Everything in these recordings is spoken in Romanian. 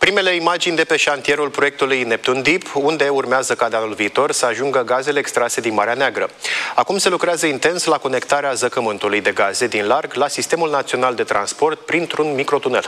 Primele imagini de pe șantierul proiectului Neptun Deep, unde urmează ca de anul viitor să ajungă gazele extrase din Marea Neagră. Acum se lucrează intens la conectarea zăcământului de gaze din larg la Sistemul Național de Transport printr-un microtunel.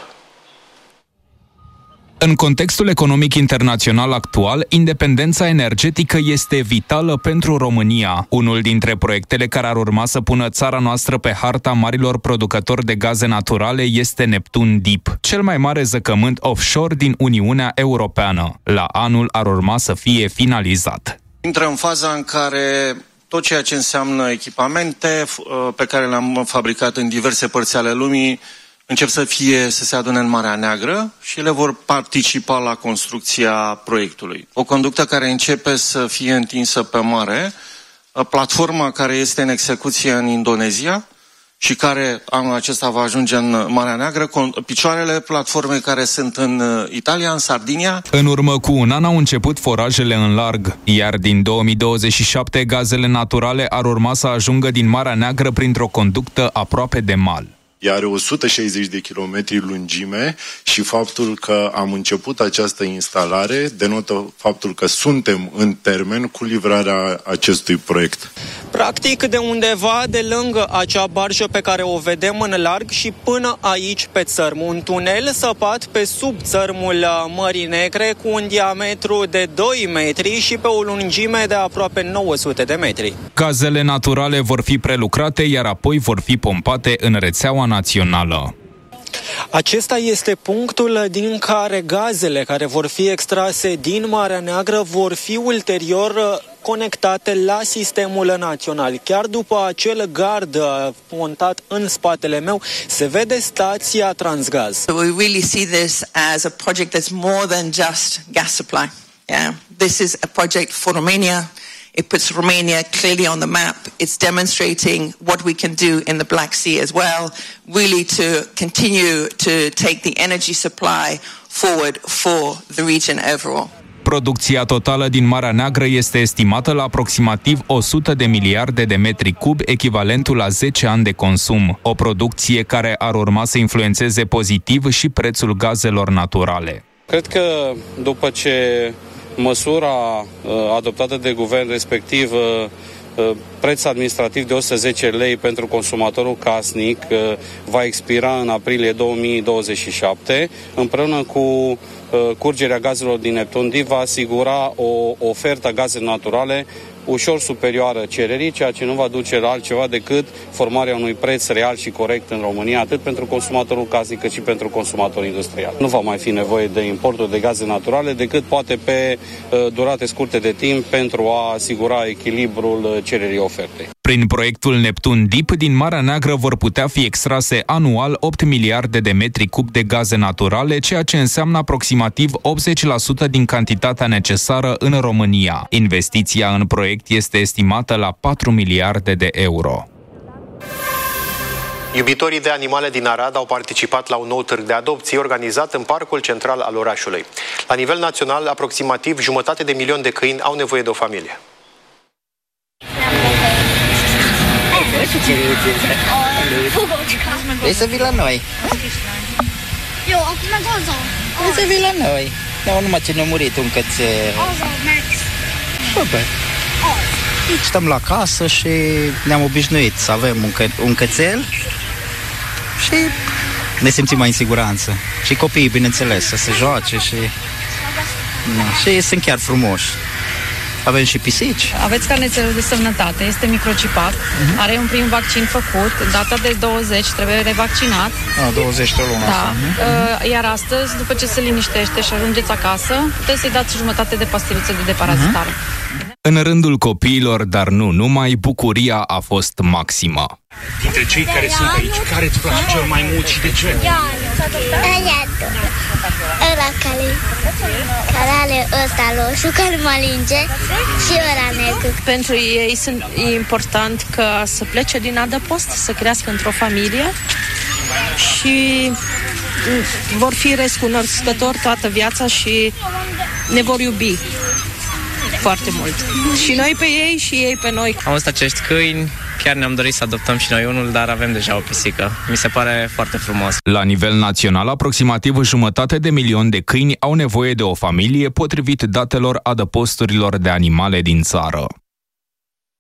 În contextul economic internațional actual, independența energetică este vitală pentru România. Unul dintre proiectele care ar urma să pună țara noastră pe harta marilor producători de gaze naturale este Neptun Deep, cel mai mare zăcământ offshore din Uniunea Europeană. La anul ar urma să fie finalizat. Intră în faza în care tot ceea ce înseamnă echipamente pe care le-am fabricat în diverse părți ale lumii încep să se adune în Marea Neagră și ele vor participa la construcția proiectului. O conductă care începe să fie întinsă pe mare, platforma care este în execuție în Indonezia și care anul acesta va ajunge în Marea Neagră, picioarele platformei care sunt în Italia, în Sardinia. În urmă cu un an au început forajele în larg, iar din 2027 gazele naturale ar urma să ajungă din Marea Neagră printr-o conductă aproape de mal. Are 160 de kilometri lungime și faptul că am început această instalare denotă faptul că suntem în termen cu livrarea acestui proiect. Practic, de undeva de lângă acea barjă pe care o vedem în larg și până aici pe țărm. Un tunel săpat pe sub țărmul Mării Negre cu un diametru de 2 metri și pe o lungime de aproape 900 de metri. Gazele naturale vor fi prelucrate, iar apoi vor fi pompate în rețeaua națională. Acesta este punctul din care gazele care vor fi extrase din Marea Neagră vor fi ulterior conectate la sistemul național. Chiar după acel gard montat în spatele meu, se vede stația Transgaz. We really see this as a project that's more than just gas supply. Yeah, this is a project for Romania. It puts Romania clearly on the map. It's demonstrating what we can do in the Black Sea as well, really to continue to take the energy supply forward for the region overall. Producția totală din Marea Neagră este estimată la aproximativ 100 de miliarde de metri cub, echivalentul la 10 ani de consum. O producție care ar urma să influențeze pozitiv și prețul gazelor naturale. Cred că după ce măsura adoptată de guvern, respectiv preț administrativ de 110 lei pentru consumatorul casnic, va expira în aprilie 2027, împreună cu curgerea gazelor din Neptun Deep va asigura o ofertă a gazelor naturale ușor superioară cererii, ceea ce nu va duce la altceva decât formarea unui preț real și corect în România, atât pentru consumatorul casnic cât și pentru consumatorul industrial. Nu va mai fi nevoie de importul de gaze naturale decât poate pe durate scurte de timp pentru a asigura echilibrul cererii ofertei. Prin proiectul Neptun Deep, din Marea Neagră vor putea fi extrase anual 8 miliarde de metri cub de gaze naturale, ceea ce înseamnă aproximativ 80% din cantitatea necesară în România. Investiția în proiect este estimată la 4 miliarde de euro. Iubitorii de animale din Arad au participat la un nou târg de adopții organizat în parcul central al orașului. La nivel național, aproximativ 1,5 milion de câini au nevoie de o familie. Vrei să vii la noi? Eu, acum gaza. Vrei să vii la noi? Nu, numai ce ne-a murit un cățel. Bă, stăm la casă și ne-am obișnuit să avem un cățel și ne simțim mai în siguranță. Și copiii, bineînțeles, să se joace și sunt chiar frumoși. Avem și pisici. Aveți carnețelul de sănătate, este microcipat, are un prim vaccin făcut, data de 20 trebuie revaccinat. 20 de lună. Da. Iar astăzi, după ce se liniștește și ajungeți acasă, puteți să-i dați jumătate de pastiliță de deparazitare. În rândul copiilor, dar nu numai, bucuria a fost maximă. Dintre cei care sunt aici, care îți place cel mai mult și de ce? Ăla care are ăsta roșu, care mă alinge, și ăla negru. Pentru ei e important ca să plece din adăpost, să crească într-o familie și vor fi recunoscători toată viața și ne vor iubi foarte mult. Și noi pe ei și ei pe noi. Am văzut acești câini chiar ne-am dorit să adoptăm și noi unul, dar avem deja o pisică. Mi se pare foarte frumos. La nivel național, aproximativ 1,5 milion de câini au nevoie de o familie, potrivit datelor adăposturilor de animale din țară.